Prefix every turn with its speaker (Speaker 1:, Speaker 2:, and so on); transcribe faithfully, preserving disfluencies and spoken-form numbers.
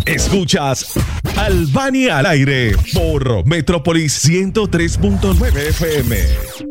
Speaker 1: Escuchas Albany al aire por Metrópolis ciento tres punto nueve F M.